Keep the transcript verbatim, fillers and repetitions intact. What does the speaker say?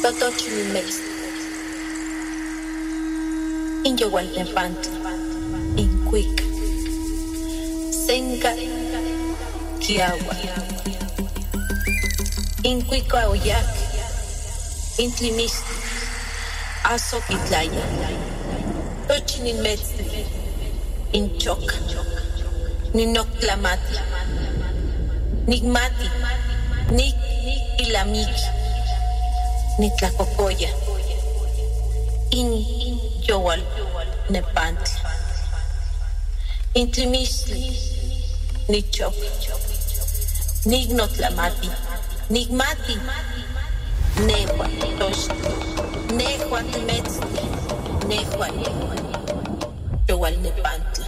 Totochimilmex, in Yowaltepantla, in Cuica, Senca, Kiagua, in Cuica Oyac, in Tlimistli, Azoquitlaya, Tochimilmex, in Choca, Ninoctlamati, Nigmati, Nik Ilamiki, Nitlacocoya, in Yowal Nepantla, in Tlimistli, Nichok, Nignotlamati, Nigmati, Nehua Tosh, Nehua Temetzli, Nehua Yowal Nepantla.